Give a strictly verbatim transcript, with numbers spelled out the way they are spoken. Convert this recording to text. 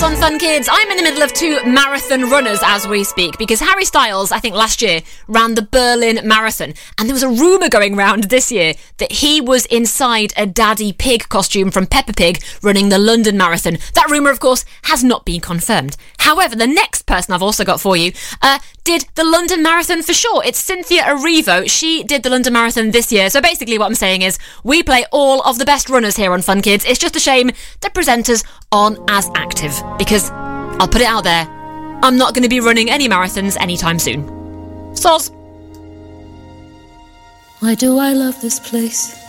Styles on Fun Kids. I'm in the middle of two marathon runners as we speak, because Harry Styles, I think last year, ran the Berlin Marathon, and there was a rumour going round this year that he was inside a Daddy Pig costume from Peppa Pig running the London Marathon. That rumour, of course, has not been confirmed. However, the next person I've also got for you uh, did the London Marathon for sure. It's Cynthia Erivo. She did the London Marathon this year. So basically what I'm saying is we play all of the best runners here on Fun Kids. It's just a shame the presenters aren't as active, because I'll put it out there, I'm not going to be running any marathons anytime soon. Soz. Why do I love this place?